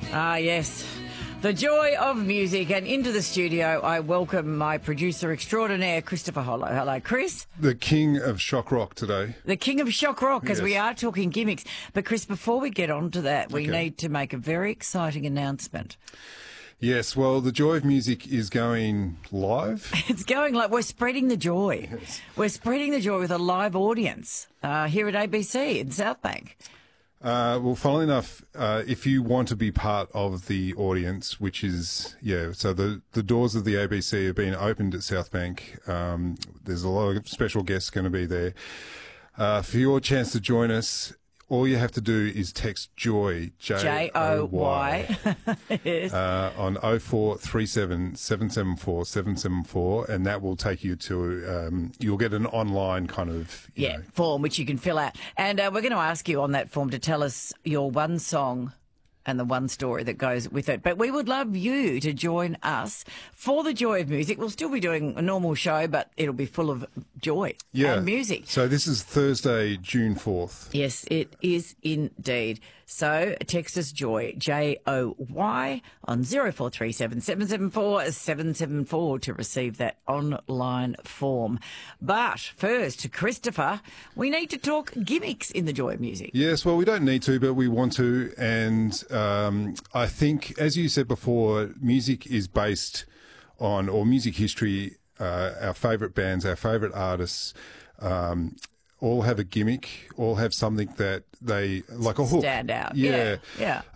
Ah, yes. The joy of music. And into the studio, I welcome my producer extraordinaire, Christopher Hollow. Hello, Chris. The king of shock rock today. The king of shock rock, because Yes. we are talking gimmicks. But, Chris, before we get on to that, we need to make a very exciting announcement. Yes, well, the joy of music is going live. It's going like we're spreading the joy. Yes. We're spreading the joy with a live audience here at ABC in South Bank. Well, funnily enough, if you want to be part of the audience, which is, so the doors of the ABC have been opened at South Bank. There's a lot of special guests going to be there. For your chance to join us, all you have to do is text JOY, J-O-Y, Yes. on 0437 774 774, and that will take you to, you'll get an online kind of, form which you can fill out. And we're going to ask you on that form to tell us your one song and the one story that goes with it. But we would love you to join us for the joy of music. We'll still be doing a normal show, but it'll be full of joy and music. So this is Thursday, June 4th. Yes, it is indeed. So text us JOY, J-O-Y, on 0437 774 774 to receive that online form. But first, Christopher, we need to talk gimmicks in the joy of music. Yes, well, we don't need to, but we want to. And I think, as you said before, music is based on, or music history, our favourite bands, our favourite artists, all have a gimmick, all have something that they, like a hook. Stand out. Yeah.